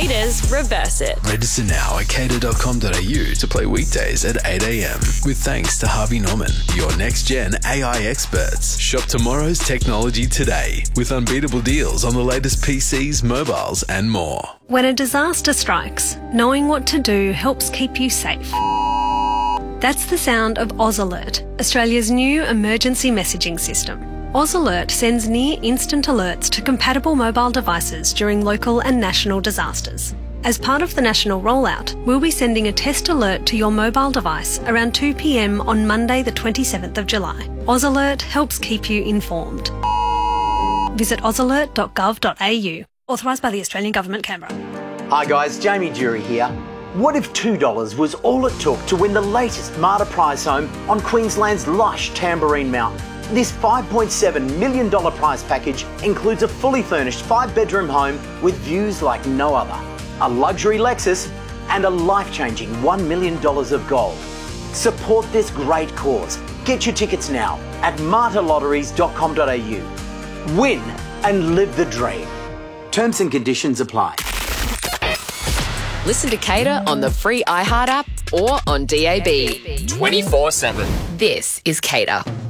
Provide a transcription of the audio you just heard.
Cater's Reverse It. Register now at cater.com.au to play weekdays at 8 a.m. With thanks to Harvey Norman, your next-gen AI experts. Shop tomorrow's technology today with unbeatable deals on the latest PCs, mobiles and more. When a disaster strikes, knowing what to do helps keep you safe. That's the sound of Oz Alert, Australia's new emergency messaging system. Oz Alert sends near-instant alerts to compatible mobile devices during local and national disasters. As part of the national rollout, we'll be sending a test alert to your mobile device around 2 p.m. on Monday the 27th of July. Oz Alert helps keep you informed. Visit ozalert.gov.au. Authorised by the Australian Government, Canberra. Hi guys, Jamie Dury here. What if $2 was all it took to win the latest Marta prize home on Queensland's lush Tamborine Mountain? This $5.7 million prize package includes a fully furnished 5-bedroom home with views like no other, a luxury Lexus and a life-changing $1 million of gold. Support this great cause. Get your tickets now at martalotteries.com.au. Win and live the dream. Terms and conditions apply. Listen to Cater on the free iHeart app or on DAB. 24/7. This is Cater.